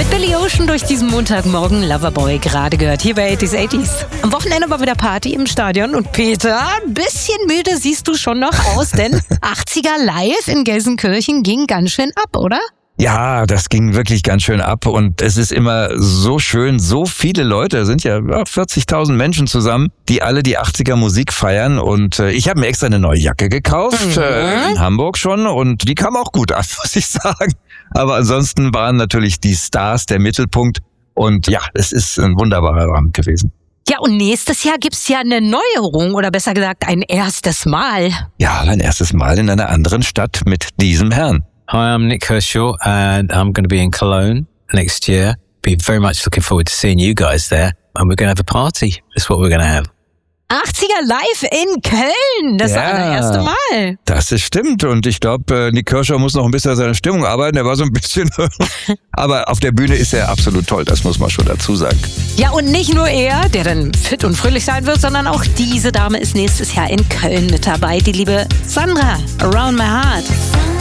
Mit Billy Ocean durch diesen Montagmorgen, Loverboy, gerade gehört hier bei 80s 80s. Am Wochenende war wieder Party im Stadion und Peter, ein bisschen müde siehst du schon noch aus, denn 80er Live in Gelsenkirchen ging ganz schön ab, oder? Ja, das ging wirklich ganz schön ab und es ist immer so schön, so viele Leute, es sind ja 40.000 Menschen zusammen, die alle die 80er Musik feiern und ich habe mir extra eine neue Jacke gekauft, in Hamburg schon, und die kam auch gut an, muss ich sagen. Aber ansonsten waren natürlich die Stars der Mittelpunkt und ja, es ist ein wunderbarer Abend gewesen. Ja, und nächstes Jahr gibt's ja eine Neuerung oder besser gesagt ein erstes Mal. Ja, ein erstes Mal in einer anderen Stadt mit diesem Herrn. Hi, I'm Nick Kershaw and I'm going to be in Cologne next year. Be very much looking forward to seeing you guys there. And we're going to have a party. That's what we're going to have. 80er Live in Köln, das allererste Mal. Das ist stimmt und ich glaube, Nick Kershaw muss noch ein bisschen an seiner Stimmung arbeiten. Er war so ein bisschen, aber auf der Bühne ist er absolut toll, das muss man schon dazu sagen. Ja, und nicht nur er, der dann fit und fröhlich sein wird, sondern auch diese Dame ist nächstes Jahr in Köln mit dabei, die liebe Sandra, Around My Heart.